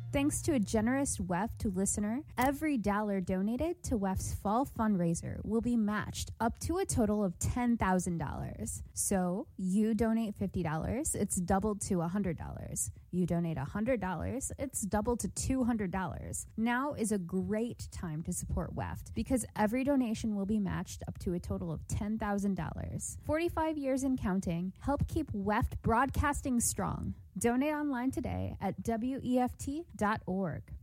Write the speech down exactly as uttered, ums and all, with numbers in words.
Thanks to a generous W E F T listener, every dollar donated to W E F's fall fundraiser will be matched up to a total of ten thousand dollars. So you donate fifty dollars, it's doubled to one hundred dollars. You donate one hundred dollars, it's doubled to two hundred dollars. Now is a great time to support W E F T because every donation will be matched up to a total of ten thousand dollars. forty-five years and counting, help keep W E F T broadcasting strong. Donate online today at W E F T dot org.